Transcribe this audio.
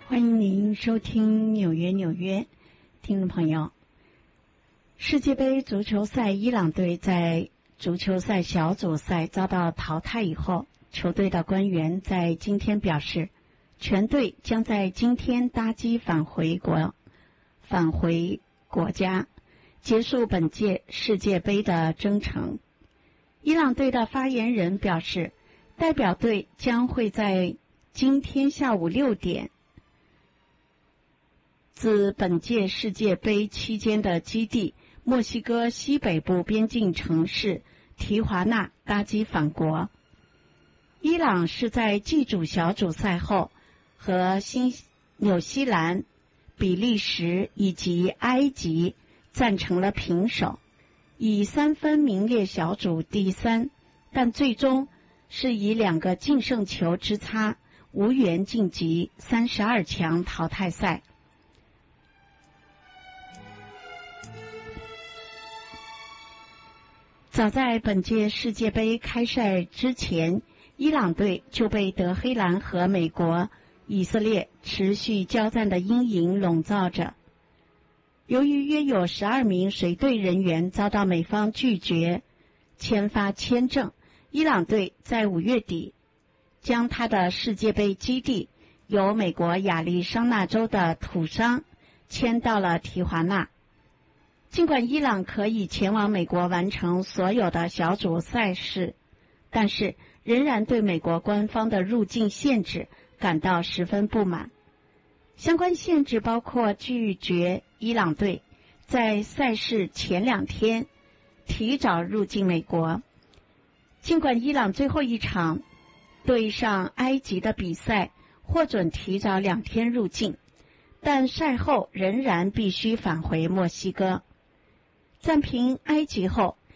欢迎您收听纽约，听众朋友。世界杯足球赛，伊朗队在足球赛小组赛遭到淘汰以后，球队的官员在今天表示，全队将在今天搭机返回国家，结束本届世界杯的征程。伊朗队的发言人表示，代表队将会在今天下午6点自本届世界杯期间的基地墨西哥西北部边境城市提华纳搭机返国。伊朗是在 G 组小组赛后和纽西兰、比利时以及埃及战成了平手，以3分名列小组第3，但最终是以2个净胜球之差无缘晋级32强淘汰赛。早在本届世界杯开赛之前，伊朗队就被德黑兰和美国、以色列持续交战的阴影笼罩着。由于约有12名随队人员遭到美方拒绝签发签证，伊朗队在5月底将他的世界杯基地由美国亚利桑那州的土桑迁到了提华纳。尽管伊朗可以前往美国完成所有的小组赛事，但是仍然对美国官方的入境限制感到十分不满。相关限制包括拒绝伊朗队在赛事前2天提早入境美国。尽管伊朗最后一场对上埃及的比赛获准提早2天入境，但赛后仍然必须返回墨西哥。战平埃及后，